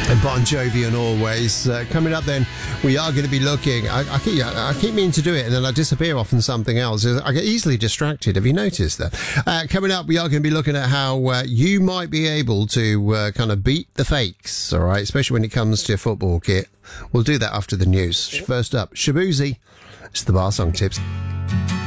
Bon Jovi and Always. Coming up then, we are going to be looking... I keep meaning to do it and then I disappear off on something else. I get easily distracted. Have you noticed that? Coming up, we are going to be looking at how you might be able to kind of beat the fakes, all right, especially when it comes to football kit. We'll do that after the news. First up, Shaboozey. It's the Bar Song Tips.